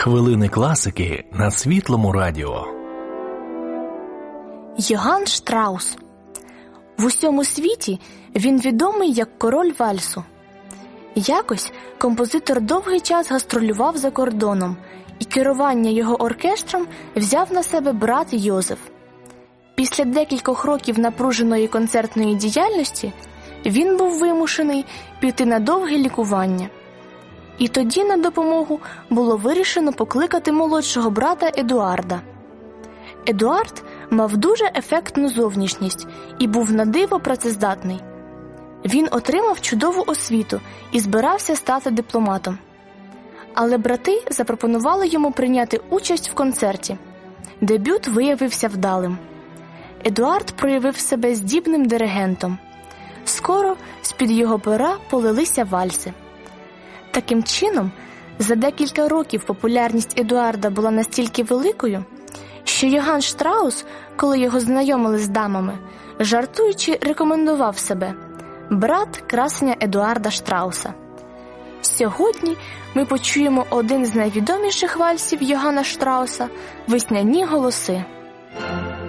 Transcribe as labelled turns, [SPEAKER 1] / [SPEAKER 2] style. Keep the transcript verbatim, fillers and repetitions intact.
[SPEAKER 1] Хвилини класики на Світлому радіо.
[SPEAKER 2] Йоганн Штраус. В усьому світі він відомий як король вальсу. Якось композитор довгий час гастролював за кордоном, і керування його оркестром взяв на себе брат Йозеф. Після декількох років напруженої концертної діяльності він був вимушений піти на довге лікування. І тоді на допомогу було вирішено покликати молодшого брата Едуарда. Едуард мав дуже ефектну зовнішність і був на диво працездатний. Він отримав чудову освіту і збирався стати дипломатом. Але брати запропонували йому прийняти участь в концерті. Дебют виявився вдалим. Едуард проявив себе здібним диригентом. Скоро з-під його пера полилися вальси. Таким чином, за декілька років популярність Едуарда була настільки великою, що Йоганн Штраус, коли його знайомили з дамами, жартуючи рекомендував себе «брат красення Едуарда Штрауса». Сьогодні ми почуємо один з найвідоміших вальсів Йоганна Штрауса «Весняні голоси».